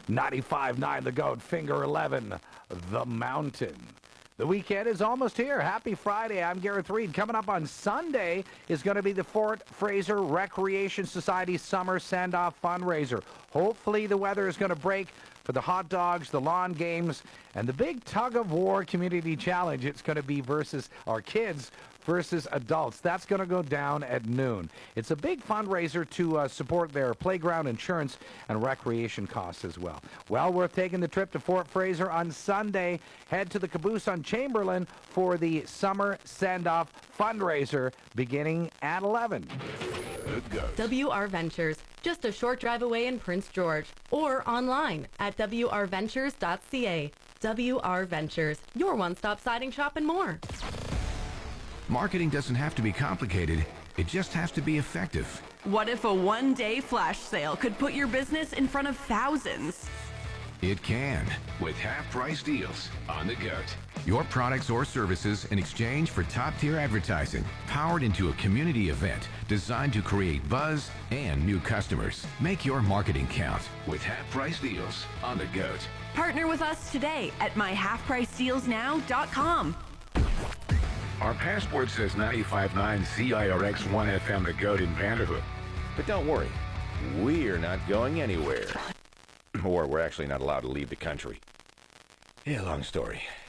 95.9 The Goat, Finger 11, The Mountain. The weekend is almost here. Happy Friday. I'm Gareth Reed. Coming up on Sunday is going to be the Fort Fraser Recreation Society Summer Send-Off Fundraiser. Hopefully the weather is going to break for the hot dogs, the lawn games, and the big tug-of-war community challenge. It's going to be versus our kids versus adults. That's going to go down at noon. It's a big fundraiser to support their playground insurance and recreation costs as well. Well worth taking the trip to Fort Fraser on Sunday. Head to the Caboose on Chamberlain for the Summer Send-Off Fundraiser beginning at 11. WR Ventures, just a short drive away in Prince George, or online at wrventures.ca. WR Ventures, your one-stop siding shop and more. Marketing doesn't have to be complicated. It just has to be effective. What if a one-day flash sale could put your business in front of thousands? It can, with half-price deals on the Goat. Your products or services in exchange for top-tier advertising, powered into a community event designed to create buzz and new customers. Make your marketing count with half-price deals on the Goat. Partner with us today at myhalfpricedealsnow.com. Our passport says 95.9 CIRX 1FM The Goat in Vanderhook. But don't worry, we're not going anywhere. Or we're actually not allowed to leave the country. Yeah, long story.